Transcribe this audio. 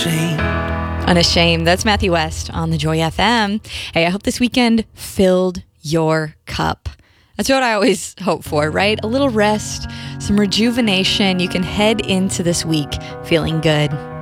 unashamed. Unashamed. That's Matthew West on the Joy FM. Hey, I hope this weekend filled your cup. That's what I always hope for, right? A little rest, some rejuvenation. You can head into this week feeling good.